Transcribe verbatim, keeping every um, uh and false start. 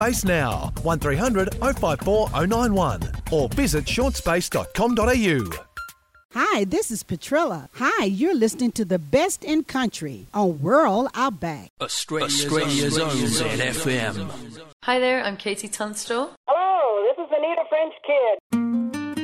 Space now, one three hundred oh five four oh nine one or visit short space dot com dot a u. Hi, this is Petrilla. Hi, you're listening to the best in country on Rural Outback. Australia's own Z F M. Hi there, I'm Katie Tunstall. Hello, this is Anita French Kid.